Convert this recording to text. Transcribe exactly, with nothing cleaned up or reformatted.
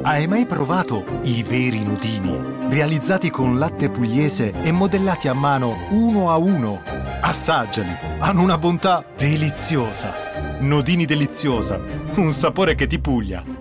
Hai mai provato i veri nodini? Realizzati con latte pugliese e modellati a mano uno a uno. Assaggiali, hanno una bontà deliziosa. Nodini deliziosa, un sapore che ti puglia.